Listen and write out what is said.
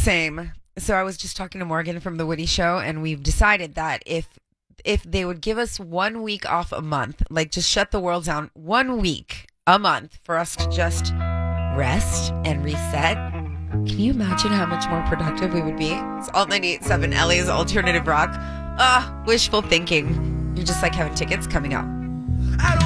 Same. So I was just talking to Morgan from the Woody Show, and we've decided that if they would give us 1 week off a month, like just shut the world down 1 week a month for us to just rest and reset, can you imagine how much more productive we would be? It's Alt 98.7 LA's Alternative Rock. Wishful thinking. You're just like having tickets coming out.